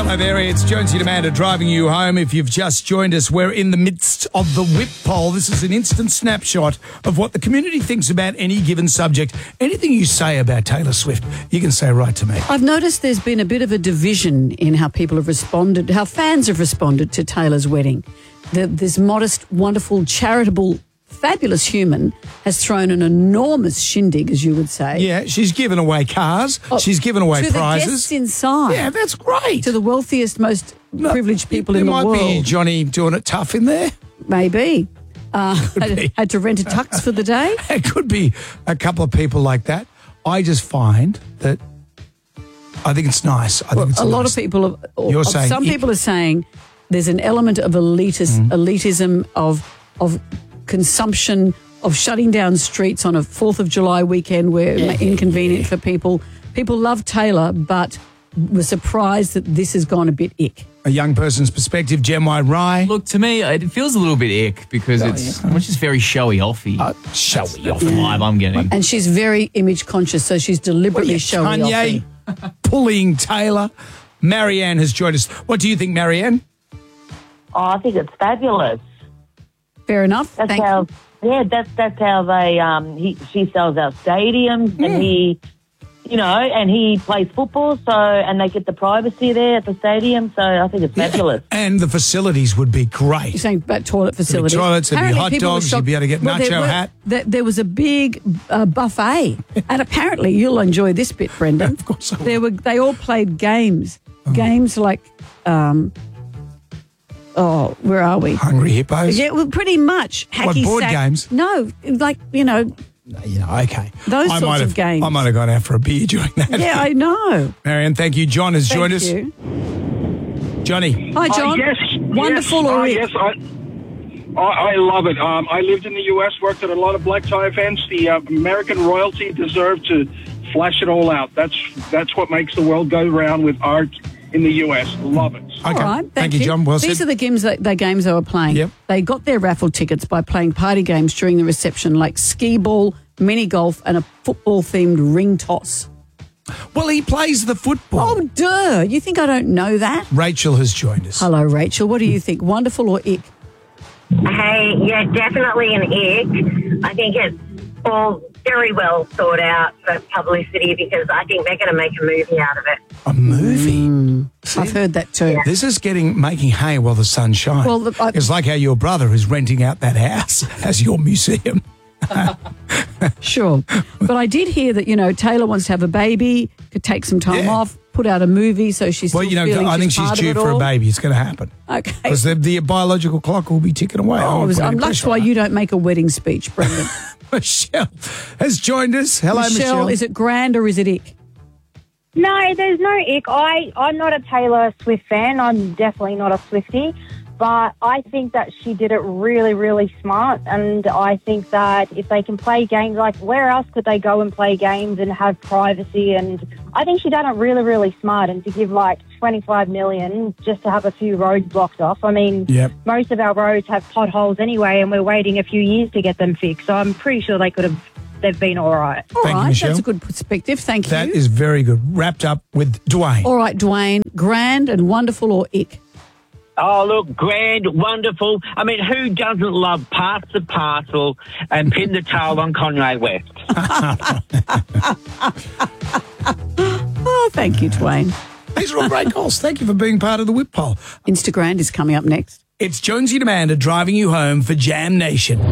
Hello there, it's Jonesy Amanda driving you home. If you've just joined us, we're in the midst of the whip poll. This is an instant snapshot of what the community thinks about any given subject. Anything you say about Taylor Swift, you can say right to me. I've noticed there's been a bit of a division in how people have responded, how fans have responded to Taylor's wedding. This modest, wonderful, charitable, fabulous human has thrown an enormous shindig, as you would say. Yeah, she's given away cars. She's given away to prizes. To the guests inside. Yeah, that's great. To the wealthiest, most privileged people in the world. There might be Johnny doing it tough in there. Maybe. Be. Had to rent a tux for the day. It could be a couple of people like that. I just find that I think it's nice. I think it's a lot of people You're saying some people are saying there's an element of elitism of consumption, of shutting down streets on a 4th of July weekend where inconvenient for people. People love Taylor, but were surprised that this has gone a bit ick. A young person's perspective, Gem White Rye. Look, to me, it feels a little bit ick because it's just very showy-offy. Showy-offy. The vibe I'm getting. And she's very image conscious, so she's deliberately showy-offy. Kanye pulling Taylor. Marianne has joined us. What do you think, Marianne? Oh, I think it's fabulous. Fair enough. That's Thank how. you. Yeah, that's how they. She sells out stadiums, and he, and he plays football. So, and they get the privacy there at the stadium. So, I think it's fabulous. And the facilities would be great. You're saying about toilet facilities. Toilets, there'd be Apparently hot people were dogs, shocked. you'd be able to get nacho hat. There was a big buffet, and apparently you'll enjoy this bit, Brendan. Of course I will. They all played games. Games like, where are we? Hungry Hippos? Yeah, well, pretty much. Hacky board sack. games? No, like, Okay. Those sorts of games. I might have gone out for a beer during that. Yeah, I know. Marianne, thank you. John has joined us. Thank you. Johnny. Hi, John. Yes. Wonderful or ick? Yes, I love it. I lived in the U.S., worked at a lot of black tie events. The American royalty deserved to flash it all out. That's what makes the world go round with art in the U.S. Love it. All Okay. right, Thank you, John. Well These said. are the games they were playing. Yep. They got their raffle tickets by playing party games during the reception, like skee ball, mini golf, and a football-themed ring toss. Well, he plays the football. Oh, duh. You think I don't know that? Rachel has joined us. Hello, Rachel. What do you think? Wonderful or ick? Hey, yeah, definitely an ick. I think it's all very well thought out for publicity because I think they're going to make a movie out of it. A movie? I've heard that too. This is making hay while the sun shines. Well, it's like how your brother is renting out that house as your museum. Sure. But I did hear that, Taylor wants to have a baby, could take some time off, put out a movie, so she's still feeling I think she's part due of it for a all. baby. It's going to happen. Okay. Because the biological clock will be ticking away. That's why you don't make a wedding speech, Brendan. Michelle has joined us. Hello, Michelle. Is it grand or is it ick? No, there's no ick. I'm not a Taylor Swift fan. I'm definitely not a Swiftie. But I think that she did it really, really smart. And I think that if they can play games, like where else could they go and play games and have privacy? And I think she done it really, really smart. And to give like $25 million just to have a few roads blocked off. I mean, most of our roads have potholes anyway, and we're waiting a few years to get them fixed. So I'm pretty sure they've been all right. All Thank you, right, Michelle. that's a good perspective. Thank you. That is very good. Wrapped up with Dwayne. All right, Dwayne, grand and wonderful or ick? Oh, look, grand, wonderful. I mean, who doesn't love Pass the Parcel and Pin the Tail on Kanye West? Oh, thank you, Dwayne. These are all great calls. Thank you for being part of the whip poll. Instagram is coming up next. It's Jonesy and Amanda driving you home for Jam Nation.